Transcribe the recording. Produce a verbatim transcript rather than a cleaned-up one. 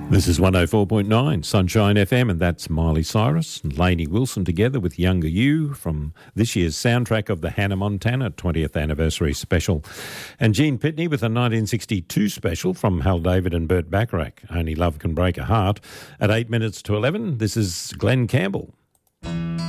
This is one oh four point nine Sunshine F M, and that's Miley Cyrus and Lainey Wilson together with Younger You from this year's soundtrack of the Hannah Montana twentieth anniversary special. And Gene Pitney with a nineteen sixty-two special from Hal David and Burt Bacharach, Only Love Can Break a Heart. At eight minutes to eleven, this is Glenn Campbell.